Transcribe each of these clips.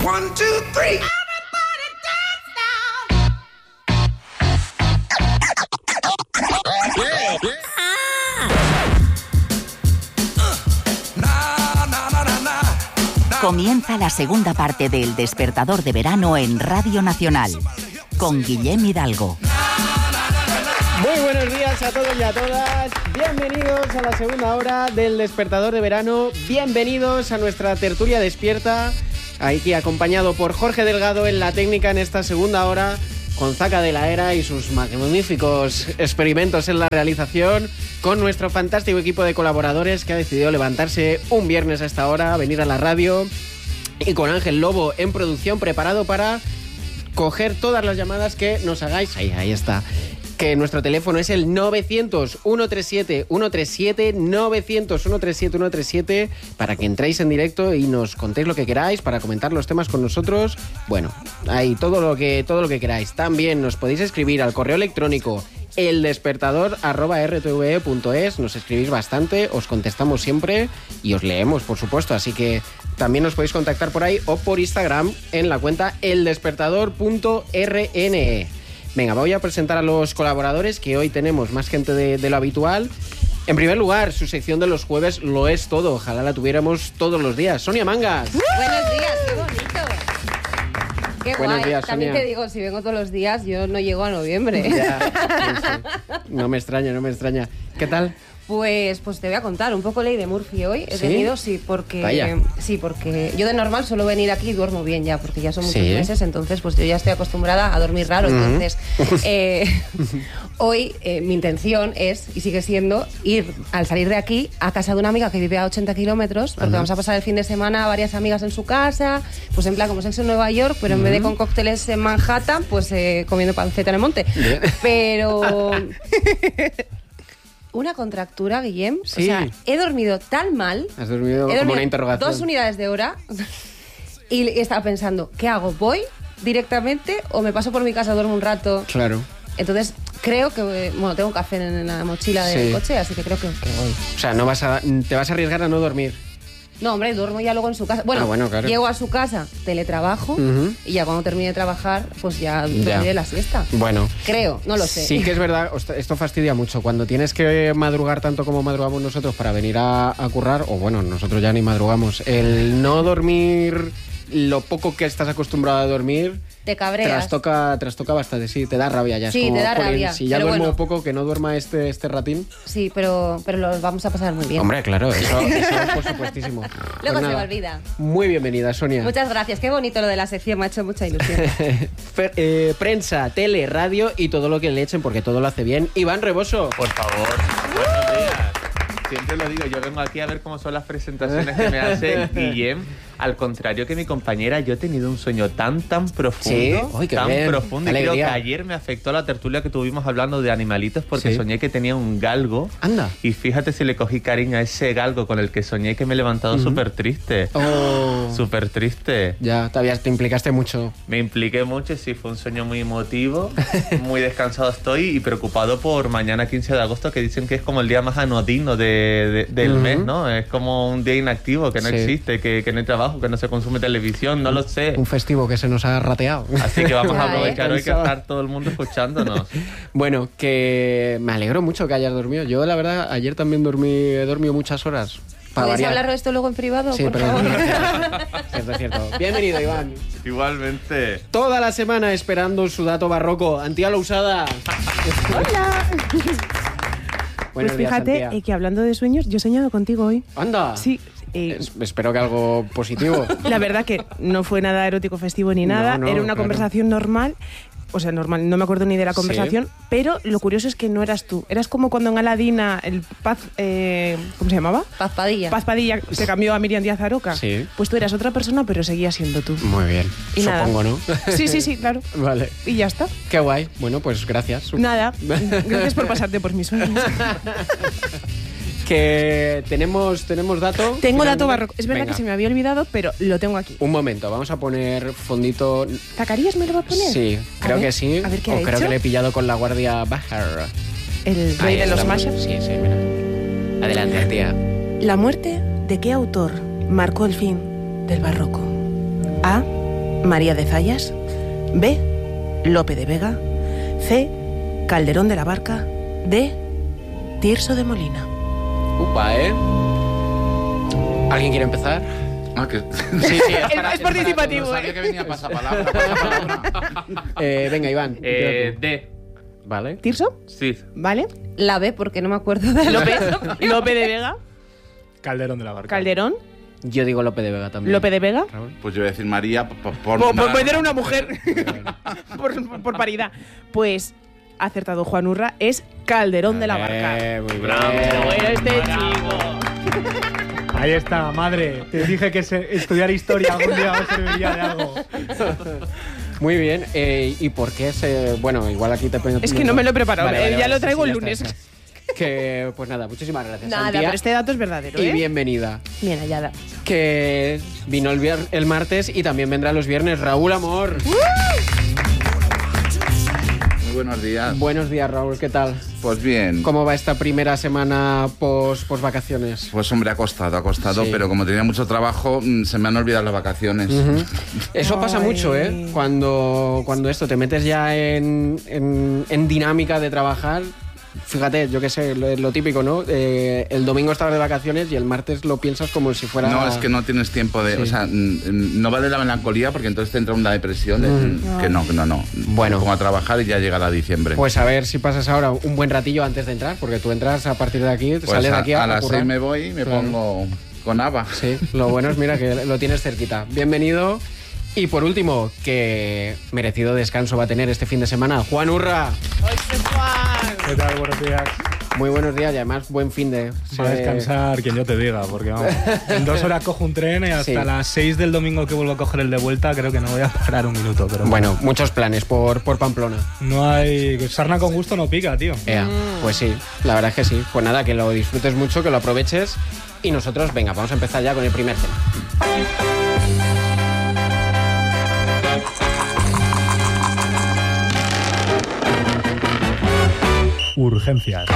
1, 2, 3. Comienza la segunda parte del Despertador de Verano en Radio Nacional, con Guillem Hidalgo. Muy buenos días a todos y a todas. Bienvenidos a la segunda hora del Despertador de Verano. Bienvenidos a nuestra tertulia despierta. Aquí acompañado por Jorge Delgado en la técnica en esta segunda hora, con Zaca de la Era y sus magníficos experimentos en la realización, con nuestro fantástico equipo de colaboradores que ha decidido levantarse un viernes a esta hora, venir a la radio, y con Ángel Lobo en producción, preparado para coger todas las llamadas que nos hagáis. Ahí está. Que nuestro teléfono es el 900-137-137, 900-137-137, para que entréis en directo y nos contéis lo que queráis, para comentar los temas con nosotros. Bueno, ahí todo lo que queráis. También nos podéis escribir al correo electrónico eldespertador@rtve.es. Nos escribís bastante, os contestamos siempre y os leemos, por supuesto. Así que también nos podéis contactar por ahí o por Instagram en la cuenta eldespertador.rne. Venga, voy a presentar a los colaboradores, que hoy tenemos más gente de lo habitual. En primer lugar, su sección de los jueves lo es todo. Ojalá la tuviéramos todos los días. Sonia Mangas. Buenos días, qué bonito. Qué Buenos guay. días, También Sonia. te digo, si vengo todos los días, yo no llego a noviembre. Ya, sí. No me extraña. ¿Qué tal? Pues te voy a contar un poco ley de Murphy hoy. He ¿Sí? venido, Vaya. porque yo de normal suelo venir aquí y duermo bien ya, porque ya son muchos Sí. meses, entonces pues yo ya estoy acostumbrada a dormir raro. Entonces, hoy mi intención es, y sigue siendo, ir al salir de aquí a casa de una amiga que vive a 80 kilómetros, porque vamos a pasar el fin de semana a varias amigas en su casa, pues en plan como Sexo en Nueva York, pero en vez de con cócteles en Manhattan, pues comiendo panceta en el monte. Bien. Pero... Una contractura, Guillem. Sí. O sea, he dormido tan mal. Has dormido como una interrogación. 2 unidades de hora. Y estaba pensando, ¿qué hago? ¿Voy directamente o me paso por mi casa, duermo un rato? Claro. Entonces, creo que... Bueno, tengo un café en la mochila del Sí. coche, así que creo que voy. O sea, te vas a arriesgar a no dormir. No, hombre, duermo ya luego en su casa. Bueno, Claro. llego a su casa, teletrabajo, y ya cuando termine de trabajar, pues ya dormiré la siesta. Bueno. Creo, no lo sé. Sí que es verdad, esto fastidia mucho. Cuando tienes que madrugar tanto como madrugamos nosotros para venir a currar, o bueno, nosotros ya ni madrugamos, el no dormir lo poco que estás acostumbrado a dormir... Te cabreas. Trastoca bastante, sí, te da rabia ya. Sí, es como, te da jolín, rabia, si ya pero duermo bueno. poco, que no duerma este ratín. Sí, pero lo vamos a pasar muy bien. Hombre, claro, eso por supuestísimo. Luego Pues se me nada, olvida. Muy bienvenida, Sonia. Muchas gracias, qué bonito lo de la sección, me ha hecho mucha ilusión. Prensa, tele, radio y todo lo que le echen, porque todo lo hace bien. Iván Reboso. Por favor, buenos días. Siempre lo digo, yo vengo aquí a ver cómo son las presentaciones que me hace Guillem. Al contrario que mi compañera, yo he tenido un sueño tan profundo, Sí, uy, qué tan bien. profundo. Y Alegría. creo que ayer me afectó la tertulia que tuvimos hablando de animalitos, porque Sí. soñé que tenía un galgo. Anda. Y fíjate si le cogí cariño a ese galgo con el que soñé, que me he levantado súper triste. Oh. Súper triste. Ya, te implicaste mucho. Me impliqué mucho y sí, fue un sueño muy emotivo. Muy descansado estoy y preocupado por mañana 15 de agosto, que dicen que es como el día más anodino del mes, ¿no? Es como un día inactivo, que no Sí. existe, que no hay trabajo, que no se consume televisión, no lo sé. Un festivo que se nos ha rateado. Así que vamos Ya, a aprovechar hoy que Pensaba. estar todo el mundo escuchándonos. Bueno, que me alegro mucho que hayas dormido. Yo, la verdad, ayer también he dormido muchas horas. Para ¿Puedes variar. hablar de esto luego en privado, Sí, por pero favor? cierto. Bienvenido, Iván. Igualmente. Toda la semana esperando su dato barroco. Antía la usada. Hola. Buenos Pues días, fíjate Antía. que hablando de sueños, yo he soñado contigo hoy. Anda. Sí. Espero que algo positivo. La verdad que no fue nada erótico festivo ni nada, No, era una claro. conversación normal. O sea, normal, no me acuerdo ni de la Sí. conversación, pero lo curioso es que no eras tú. Eras como cuando en Aladina el Paz... ¿cómo se llamaba? Paz Padilla. Paz Padilla se cambió a Miriam Díaz Aroca. Sí. Pues tú eras otra persona, pero seguías siendo tú. Muy bien. Y nada. Supongo, ¿no? Sí, claro. Vale. Y ya está. Qué guay. Bueno, pues gracias. Nada. Gracias por pasarte por mis sueños. Que tenemos dato. Tengo dato finalmente. barroco. Es verdad Venga. que se me había olvidado, pero lo tengo aquí. Un momento, vamos a poner fondito. ¿Zacarías me lo va a poner? Sí, creo ver, que sí. A ver qué o ha creo hecho. que le he pillado con la guardia baja. El rey Ahí de los estamos. mashups. Sí, mira. Adelante, tía. ¿La muerte de qué autor marcó el fin del barroco? A. María de Zayas. B. Lope de Vega. C. Calderón de la Barca. D. Tirso de Molina. Upa, ¿eh? ¿Alguien quiere empezar? Que... Sí, Es participativo, No sabía que venía pasapalabra. Venga, Iván. D. Vale. ¿Tirso? Sí. ¿Vale? La B, porque no me acuerdo de Lope de Vega. Calderón de la Barca. Calderón. Yo digo Lope de Vega también. Lope de Vega. Pues yo voy a decir María por Era una mujer. por paridad. Pues acertado Juan Urra, es Calderón de la Barca. Muy bien. Bravo. Pero bueno, este chico. Ahí está, madre. Te dije que estudiar historia algún día me serviría de algo. Muy bien. ¿Y por qué bueno, igual aquí te pongo... Es que no me lo he preparado. Ya lo traigo sí, el ya lunes. está. Que, pues nada, muchísimas gracias, Nada, Santia. pero este dato es verdadero, Y ¿eh? bienvenida. Bien hallada. Que vino el martes y también vendrá los viernes. Raúl Amor. Muy buenos días. Buenos días, Raúl. ¿Qué tal? Pues bien. ¿Cómo va esta primera semana post vacaciones? Pues hombre, ha costado, Sí. pero como tenía mucho trabajo, se me han olvidado las vacaciones. Eso pasa mucho, ¿eh? Cuando esto te metes ya en dinámica de trabajar. Fíjate, yo qué sé, lo típico, ¿no? El domingo estabas de vacaciones y el martes lo piensas como si fuera... No, es que no tienes tiempo de... Sí. O sea, no vale la melancolía porque entonces te entra una depresión. Que no. Bueno. Como a trabajar y ya llegará diciembre. Pues a ver si pasas ahora un buen ratillo antes de entrar, porque tú entras a partir de aquí, Pues sales de aquí a las currar. 6 me voy y me Claro. pongo con ABBA. Sí, lo bueno es, mira, que lo tienes cerquita. Bienvenido. Y por último, que merecido descanso va a tener este fin de semana, Juan Urra. ¿Qué tal? Buenos días. Muy buenos días y además buen fin de... Va a descansar quien yo te diga, porque vamos, en 2 horas cojo un tren y hasta Sí. las 6 del domingo que vuelvo a coger el de vuelta creo que no voy a parar un minuto. Pero Bueno, muchos planes por Pamplona. no hay... Sarna con gusto no pica, tío. Pues sí, la verdad es que sí. Pues nada, que lo disfrutes mucho, que lo aproveches. Y nosotros, venga, vamos a empezar ya con el primer tema. Urgencias.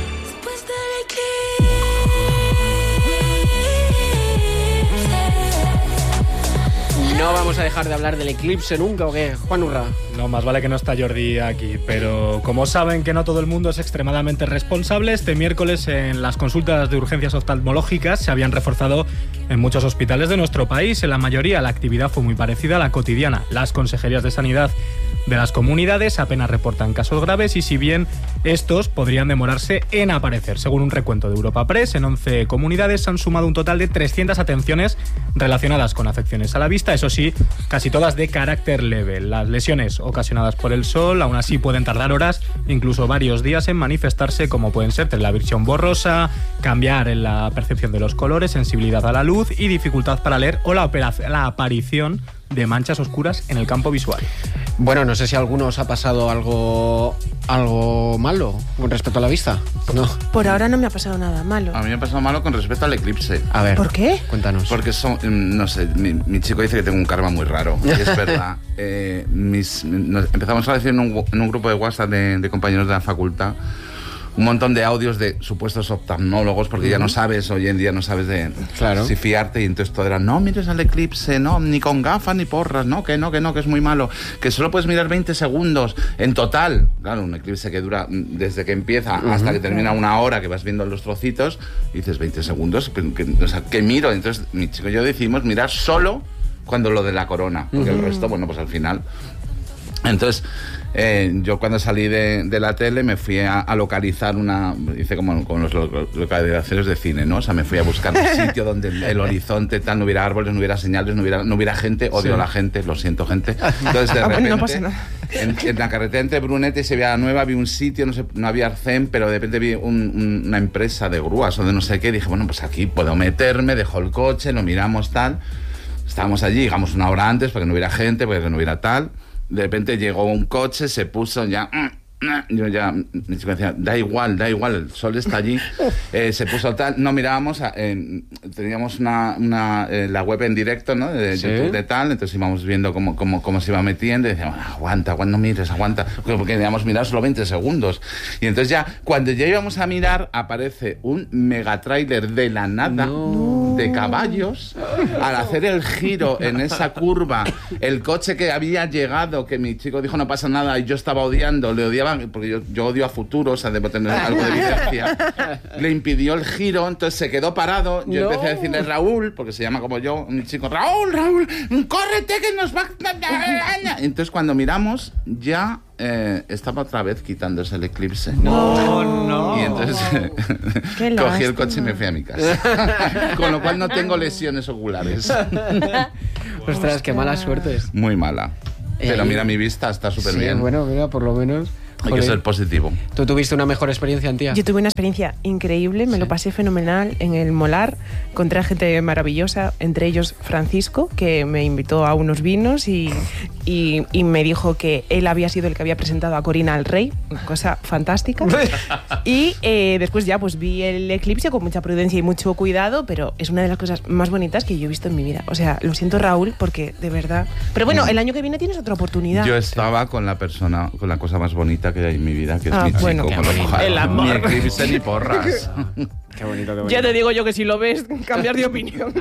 No vamos a dejar de hablar del eclipse nunca, ¿o qué? Juan Urra. No, más vale que no está Jordi aquí, pero como saben que no todo el mundo es extremadamente responsable, este miércoles en las consultas de urgencias oftalmológicas se habían reforzado en muchos hospitales de nuestro país. En la mayoría la actividad fue muy parecida a la cotidiana. Las consejerías de sanidad de las comunidades apenas reportan casos graves y si bien estos podrían demorarse en aparecer. Según un recuento de Europa Press, en 11 comunidades se han sumado un total de 300 atenciones relacionadas con afecciones a la vista, eso sí, casi todas de carácter leve. Las lesiones ocasionadas por el sol aún así pueden tardar horas, incluso varios días en manifestarse, como pueden ser la visión borrosa, cambiar en la percepción de los colores, sensibilidad a la luz y dificultad para leer o la aparición de manchas oscuras en el campo visual. Bueno, no sé si a alguno os ha pasado algo malo con respecto a la vista. No. Por ahora no me ha pasado nada malo. A mí me ha pasado malo con respecto al eclipse. A ver. ¿Por qué? Cuéntanos. Porque no sé, mi chico dice que tengo un karma muy raro. Y es verdad. Empezamos a decir en un grupo de WhatsApp de compañeros de la facultad un montón de audios de supuestos oftalmólogos, porque ya no sabes, hoy en día no sabes Claro. si fiarte, y entonces todo era, no mires al eclipse, no, ni con gafas ni porras, no, que es muy malo, que solo puedes mirar 20 segundos en total. Claro, un eclipse que dura desde que empieza hasta que termina una hora, que vas viendo los trocitos, y dices 20 segundos, o sea, ¿qué miro? Entonces mi chico y yo decidimos mirar solo cuando lo de la corona, porque el resto, bueno, pues al final... Entonces, yo cuando salí de la tele me fui a localizar hice como con los localizaciones de cine, ¿no? O sea, me fui a buscar un sitio donde el horizonte tal, no hubiera árboles, no hubiera señales, no hubiera gente, odio a la gente, lo siento, gente. Entonces, de repente, no pasa nada. en la carretera entre Brunete y Sevilla Nueva vi un sitio, no había arcén, pero de repente vi una empresa de grúas o de no sé qué, y dije, bueno, pues aquí puedo meterme, dejo el coche, lo miramos tal. Estábamos allí, llegamos una hora antes para que no hubiera gente, para que no hubiera tal. De repente llegó un coche, se puso ya Yo ya, mi chico decía, da igual, el sol está allí. Se puso tal, no mirábamos, teníamos la web en directo, ¿no? De YouTube de tal, entonces íbamos viendo cómo se iba metiendo y decíamos, aguanta, no mires, aguanta, porque queríamos mirar solo 20 segundos. Y entonces ya, cuando ya íbamos a mirar, aparece un megatráiler de la nada, de caballos, al hacer el giro en esa curva, el coche que había llegado, que mi chico dijo no pasa nada, y yo estaba odiando, le odiaba, porque yo odio a Futuro, o sea, debo tener algo de evidencia, le impidió el giro, entonces se quedó parado, yo empecé a decirle Raúl, porque se llama como yo, mi chico, Raúl, córrete que nos va... Entonces cuando miramos, ya estaba otra vez quitándose el eclipse. No. Y entonces cogí el coche y me fui a mi casa. Con lo cual no tengo lesiones oculares. Ostras, qué mala suerte. Muy mala. Pero mira, mi vista está súper bien. Bueno, mira, por lo menos... Hay que ser positivo. ¿Tú tuviste una mejor experiencia, Antía? Yo tuve una experiencia increíble, me lo pasé fenomenal en el Molar, encontré a gente maravillosa, entre ellos Francisco, que me invitó a unos vinos y me dijo que él había sido el que había presentado a Corina al Rey, una cosa fantástica. Y después ya pues vi el eclipse con mucha prudencia y mucho cuidado, pero es una de las cosas más bonitas que yo he visto en mi vida. O sea, lo siento, Raúl, porque de verdad... Pero bueno, el año que viene tienes otra oportunidad. Yo estaba con la cosa más bonita que hay en mi vida, que es mi chico, bueno, con los mojados. el amor. Ni eclipse ni porras. Qué bonito. Ya te digo yo que si lo ves, cambiar de opinión.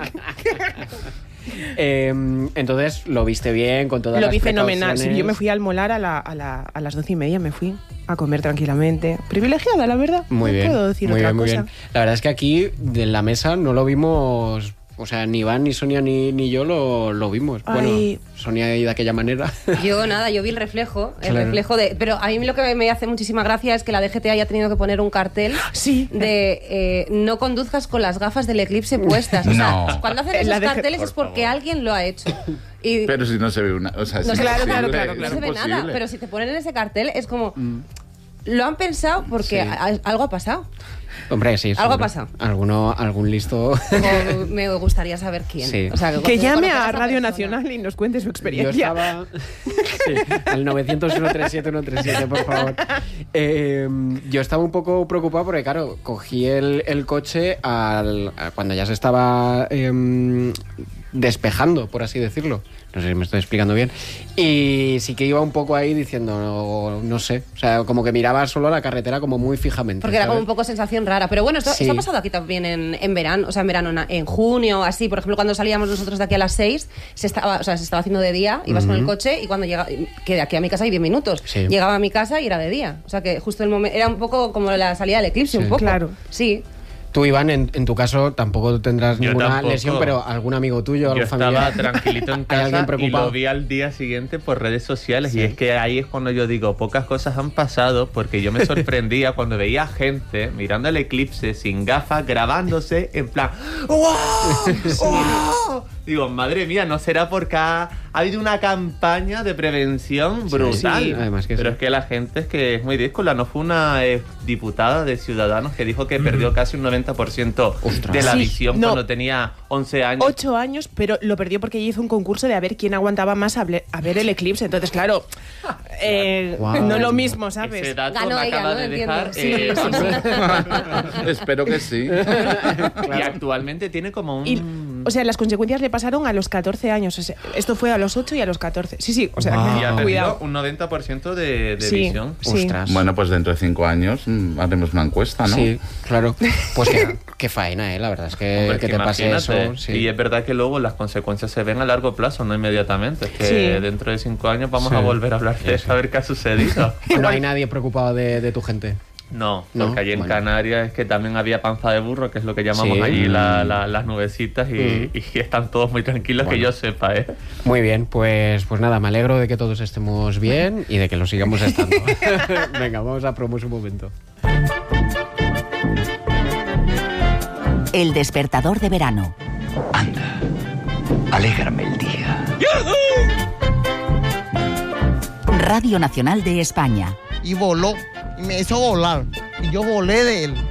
Entonces, ¿lo viste bien con todas las Lo vi fenomenal. precauciones? Sí, yo me fui al Molar a las 12:30, me fui a comer tranquilamente. Privilegiada, la verdad. Muy no bien. puedo decir muy otra bien, muy cosa. bien. La verdad es que aquí, en la mesa, no lo vimos... O sea, ni Iván, ni Sonia, ni yo lo vimos. Ay. Bueno, Sonia y de aquella manera. Yo vi el reflejo, Claro. Pero a mí lo que me hace muchísima gracia es que la DGT haya tenido que poner un cartel de no conduzcas con las gafas del eclipse puestas. O sea, No. cuando hacen esos carteles es porque alguien lo ha hecho. Y Pero si no se ve una... O sea, no es se- claro, imposible, no es se ve nada, imposible. pero si te ponen en ese cartel es como... Lo han pensado porque algo ha pasado. Hombre, sí. Algo ha seguro. pasado. Algún listo... O me gustaría saber quién. Sí. O sea, Que llame conocer a esa Radio persona. Nacional y nos cuente su Yo experiencia. estaba... Sí, al 900-137-137, por favor. Yo estaba un poco preocupado porque, claro, cogí el coche cuando ya se estaba despejando, por así decirlo. No sé si me estoy explicando bien. Y sí que iba un poco ahí diciendo, no sé, o sea, como que miraba solo a la carretera como muy fijamente. Porque era como ¿sabes? un poco sensación rara. Pero bueno, esto Sí. ha pasado aquí también en verano. O sea, en verano, en junio, así. Por ejemplo, cuando salíamos nosotros de aquí a las 6, se estaba haciendo de día, ibas con el coche y cuando llega, que de aquí a mi casa hay 10 minutos. Sí. Llegaba a mi casa y era de día. O sea, que justo el momento, era un poco como la salida del eclipse, Sí. un poco. Claro. Sí. Tú, Iván, en tu caso tampoco tendrás Yo ninguna tampoco. lesión, pero algún amigo tuyo, Yo algún estaba familiar. tranquilito en ¿Hay casa alguien y preocupado? lo vi al día siguiente por redes sociales. Sí. Y es que ahí es cuando yo digo, pocas cosas han pasado, porque yo me sorprendía cuando veía gente mirando el eclipse sin gafas, grabándose en plan ¡wow! ¡wow! Digo, madre mía, ¿no será porque ha habido una campaña de prevención brutal? sí, además que Pero sí. es que la gente es muy díscola. No fue una diputada de Ciudadanos que dijo que perdió casi un 90% Ostras. de la Sí, visión no. cuando tenía 11 años. 8 años, pero lo perdió porque ella hizo un concurso de a ver quién aguantaba más a ver el eclipse. Entonces, claro, Guau. no lo mismo, Ese ¿sabes? dato Ganó me ella, acaba ¿no? de Entiendo. dejar. Sí, Espero que sí. Y actualmente tiene como un. Y, o sea, las consecuencias le pasaron a los 14 años. O sea, esto fue a los 8 y a los 14. Sí, o sea, Guau. Y ha perdido cuidado. un 90% de Sí. visión. Sí. Ostras. Bueno, pues dentro de 5 años haremos una encuesta, ¿no? Sí, claro. Pues qué faena, la verdad es que, Hombre, que te pase imagínate. eso. Sí. Y es verdad que luego las consecuencias se ven a largo plazo, no inmediatamente. Es que Sí. dentro de 5 años vamos Sí. a volver a hablar de saber qué ha sucedido. No hay nadie preocupado de tu gente. No, No, porque allí en bueno. Canarias es que también había panza de burro, que es lo que llamamos Sí. allí las nubecitas, y están todos muy tranquilos, que Bueno. yo sepa, ¿eh? Muy bien, pues nada, me alegro de que todos estemos bien y de que lo sigamos estando. Venga, vamos a promos un momento. El despertador de verano. Anda, alégrame el día. Radio Nacional de España. Y voló, y me hizo volar, y yo volé de él.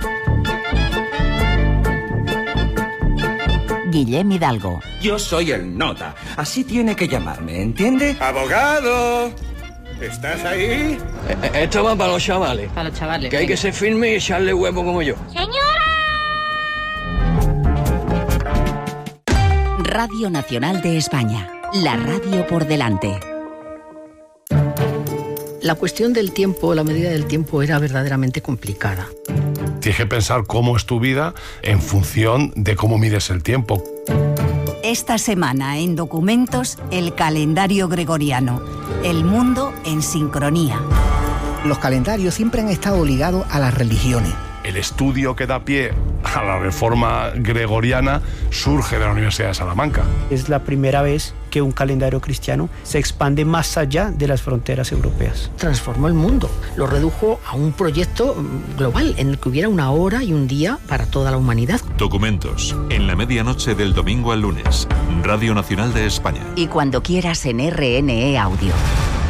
Guillem Hidalgo. Yo soy el nota, así tiene que llamarme, ¿entiende? ¡Abogado! ¿Estás ahí? Esto va para los chavales. Para los chavales. Que hay que ser firme y echarle huevo como yo. Radio Nacional de España. La radio por delante. La cuestión del tiempo, la medida del tiempo era verdaderamente complicada. Tienes que pensar cómo es tu vida en función de cómo mides el tiempo. Esta semana en Documentos, el calendario gregoriano. El mundo en sincronía. Los calendarios siempre han estado ligados a las religiones. El estudio que da pie a la reforma gregoriana surge de la Universidad de Salamanca. Es la primera vez que un calendario cristiano se expande más allá de las fronteras europeas. Transformó el mundo, lo redujo a un proyecto global en el que hubiera una hora y un día para toda la humanidad. Documentos, en la medianoche del domingo al lunes, Radio Nacional de España. Y cuando quieras en RNE Audio.